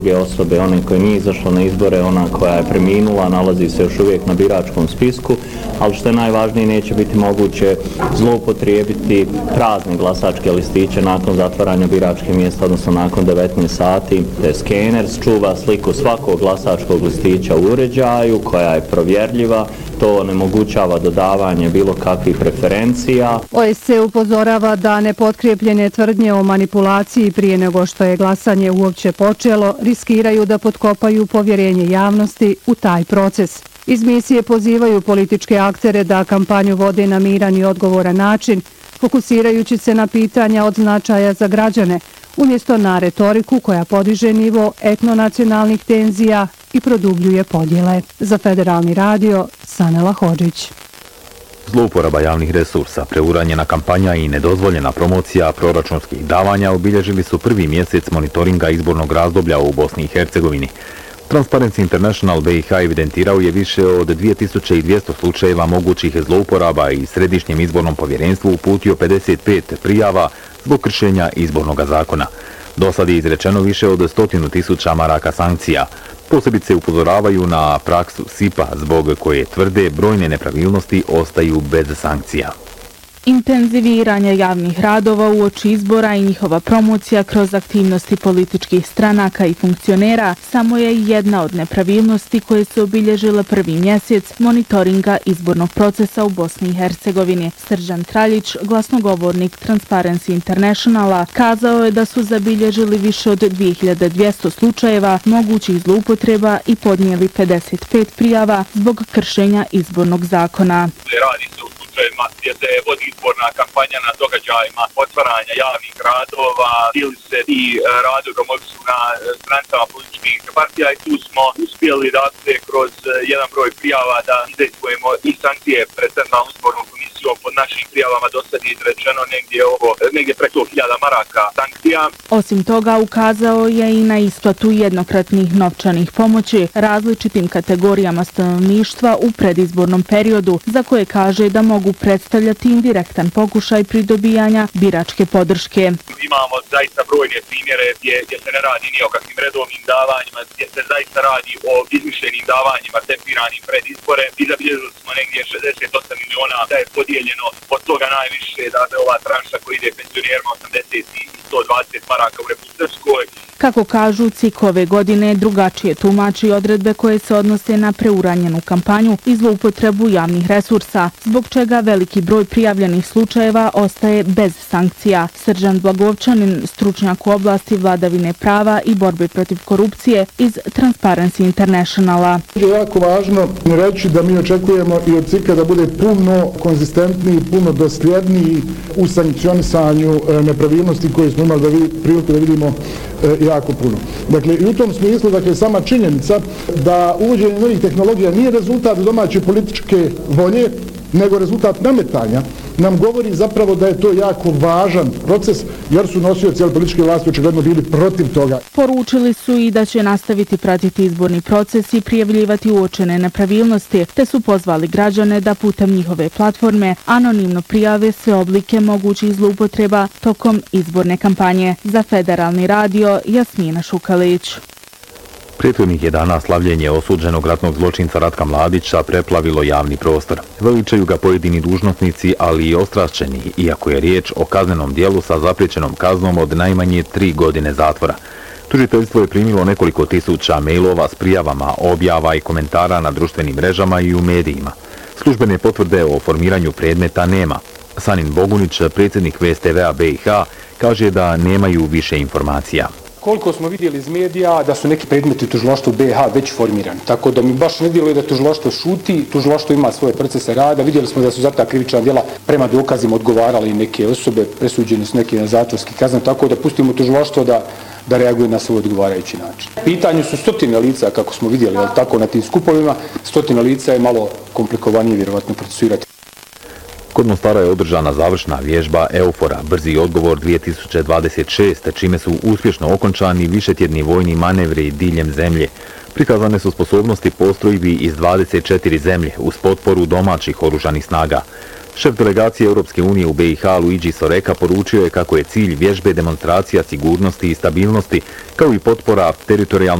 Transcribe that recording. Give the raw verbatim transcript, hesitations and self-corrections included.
osobe, one koje nije izašlo na izbore, ona koja je preminula, nalazi se još uvijek na biračkom spisku, ali što je najvažnije, neće biti moguće zloupotrijebiti prazne glasačke listiće nakon zatvaranja biračkih mjesta, odnosno nakon devetnaest sati. Skener čuva sliku svakog glasačkog listića u uređaju, koja je provjerljiva. To onemogućava dodavanje bilo kakvih preferencija. O S C upozorava da nepotkrepljene tvrdnje o manipulaciji prije nego što je glasanje uopće počelo riskiraju da potkopaju povjerenje javnosti u taj proces. Iz misije pozivaju političke aktere da kampanju vode na miran i odgovoran način, fokusirajući se na pitanja od značaja za građane, umjesto na retoriku koja podiže nivo etnonacionalnih tenzija i produbljuje podjele. Za Federalni radio, Sanela Hodžić. Zlouporaba javnih resursa, preuranjena kampanja i nedozvoljena promocija proračunskih davanja obilježili su prvi mjesec monitoringa izbornog razdoblja u Bosni i Hercegovini. Transparency International B i H evidentirao je više od dvije tisuće dvjesto slučajeva mogućih zlouporaba i Središnjem izbornom povjerenstvu uputio pedeset pet prijava zbog kršenja izbornog zakona. Do sad je izrečeno više od stotinu tisuća maraka sankcija. Posebice upozoravaju na praksu S I P-a, zbog koje tvrde brojne nepravilnosti ostaju bez sankcija. Intenziviranje javnih radova uoči izbora i njihova promocija kroz aktivnosti političkih stranaka i funkcionera samo je jedna od nepravilnosti koje su obilježile prvi mjesec monitoringa izbornog procesa u Bosni i Hercegovini. Srđan Traljić, glasnogovornik Transparency Internationala, kazao je da su zabilježili više od dvije hiljade dvjesto slučajeva mogućih zloupotreba i podnijeli pedeset pet prijava zbog kršenja izbornog zakona. Gdje se vodi izborna kampanja na događajima otvaranja javnih radova ili se i radovima mogu na stranicama političkih partija i tu smo uspjeli da se kroz jedan broj prijava da izdejstvujemo i sankcije pred Centralnom izbornom komisijom. Pod našim prijavama do sad je izrečeno negdje, ovo, negdje preko hiljada maraka sankcija. Osim toga ukazao je i na isplatu jednokratnih novčanih pomoći različitim kategorijama stanovništva u predizbornom periodu, za koje kaže da mogu predstavljati indirektan pokušaj pridobijanja biračke podrške. Imamo zaista brojne primjere gdje, gdje se ne radi ni o kakvim redovnim davanjima, gdje se zaista radi o izmišljenim davanjima tempiranim pred izbore. I zabilježili smo negdje šezdeset osam miliona da je podijeljeno, od toga najviše da je ova tranša koja ide penzionerima osamdeset i sto dvadeset maraka u Republici Srpskoj. Kako kažu, C I K ove godine drugačije tumači odredbe koje se odnose na preuranjenu kampanju i zloupotrebu javnih resursa, zbog čega veliki broj prijavljenih slučajeva ostaje bez sankcija. Srđan Blagovčanin, stručnjak u oblasti vladavine prava i borbe protiv korupcije iz Transparency Internationala. Je jako važno reći da mi očekujemo i od C I K-a da bude puno konzistentniji, puno dosljedniji u sankcionisanju nepravilnosti koje smo imali da vid, priliku da vidimo jako puno. Dakle, i u tom smislu, dakle, sama činjenica da uvođenje novih tehnologija nije rezultat domaće političke volje, nego rezultat nametanja, nam govori zapravo da je to jako važan proces, jer su nosioci političke vlasti očigledno bili protiv toga. Poručili su i da će nastaviti pratiti izborni proces i prijavljivati uočene nepravilnosti, te su pozvali građane da putem njihove platforme anonimno prijave sve oblike mogućih zloupotreba tokom izborne kampanje. Za Federalni radio, Jasmina Šukalić. Prethodnih je dana slavljenje osuđenog ratnog zločinca Ratka Mladića preplavilo javni prostor. Veličaju ga pojedini dužnosnici, ali i ostrašćeni, iako je riječ o kaznenom dijelu sa zapriječenom kaznom od najmanje tri godine zatvora. Tužiteljstvo je primilo nekoliko tisuća mailova s prijavama, objava i komentara na društvenim mrežama i u medijima. Službene potvrde o formiranju predmeta nema. Sanin Bogunić, predsjednik V S T V-a B i H, kaže da nemaju više informacija. Koliko smo vidjeli iz medija da su neki predmeti tužilaštva u B i H već formirani. Tako da mi baš ne djeluje da tužilaštvo šuti, tužilaštvo ima svoje procese rada. Vidjeli smo da su za ta krivična djela prema dokazima odgovarali neke osobe, presuđene su neke na zatvorski kazne, tako da pustimo tužilaštvo da da reaguje na svoj odgovarajući način. Pitanju su stotine lica, kako smo vidjeli, ali tako na tim skupovima, stotine lica je malo komplikovanije vjerovatno procesuirati. Kod Mostara je održana završna vježba EUFOR-a, brzi odgovor dvije tisuće dvadeset šest, čime su uspješno okončani višetjedni vojni manevri diljem zemlje. Prikazane su sposobnosti postrojbi iz dvadeset četiri zemlje uz potporu domaćih oružanih snaga. Šef delegacije Europske unije u B i H Luigi Soreka poručio je kako je cilj vježbe demonstracija sigurnosti i stabilnosti, kao i potpora teritorijalnom